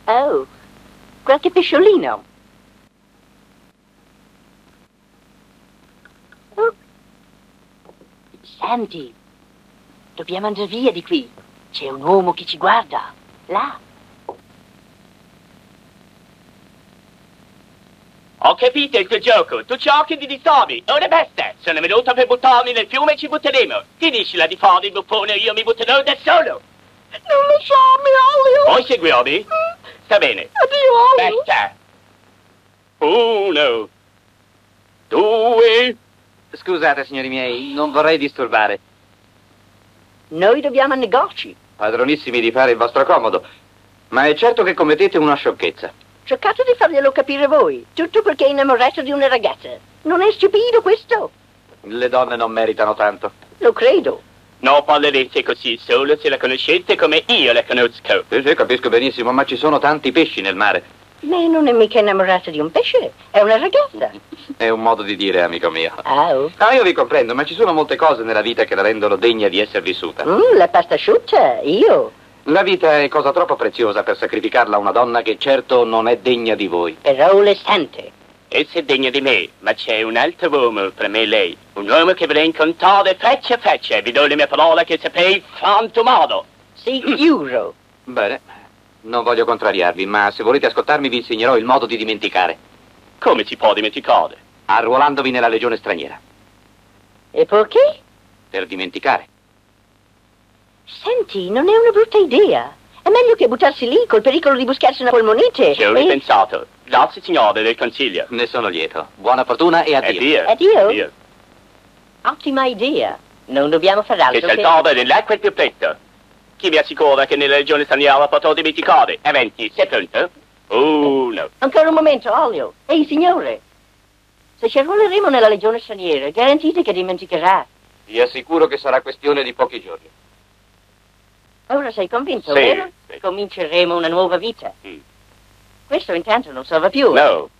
Oh, qualche pesciolino. Oh. Senti, dobbiamo andare via di qui. C'è un uomo che ci guarda, là. Ho capito il tuo gioco, tu giochi di disturbi, ora basta, sono venuto per buttarmi nel fiume e ci butteremo. Finiscila di fare il buffone, io mi butterò da solo. Non lasciarmi, Olio. Vuoi seguirmi? Sta bene. Addio, Olio. Basta. 1, 2... Scusate, signori miei, non vorrei disturbare. Noi dobbiamo a negozi. Padronissimi di fare il vostro comodo, ma è certo che commettete una sciocchezza. Cercate di farglielo capire voi. Tutto perché è innamorato di una ragazza. Non è stupido questo? Le donne non meritano tanto. Lo credo. Non parlerete così solo se la conoscete come io la conosco. Sì, capisco benissimo, ma ci sono tanti pesci nel mare. Lei non è mica innamorata di un pesce, è una ragazza. È un modo di dire, amico mio. Oh. Ah, io vi comprendo, ma ci sono molte cose nella vita che la rendono degna di essere vissuta. La pasta asciutta, io. La vita è cosa troppo preziosa per sacrificarla a una donna che certo non è degna di voi. Però le sente. Essa è degna di me, ma c'è un altro uomo tra me e lei. Un uomo che vorrei incontrare faccia a faccia. Vi do le mie parole che sapei frantumato. Sicuro. Bene, non voglio contrariarvi, ma se volete ascoltarmi vi insegnerò il modo di dimenticare. Come si può dimenticare? Arruolandovi nella legione straniera. E perché? Per dimenticare. Senti, non è una brutta idea. È meglio che buttarsi lì col pericolo di buscarsi una polmonite. Ci ho ripensato. Grazie, signore, del consiglio. Ne sono lieto. Buona fortuna e addio. Addio. Ottima idea. Non dobbiamo far altro che saltare nell'acqua il più presto. Chi mi assicura che nella regione straniera potrò dimenticare? Eventi, sei pronto? No. Ancora un momento, Olio. Ehi, signore. Se ci arruoleremo nella legione straniera, garantite che dimenticherà. Vi assicuro che sarà questione di pochi giorni. Ora sei convinto, Sì, vero? sì. Cominceremo una nuova vita. Questo intanto non so va più. No.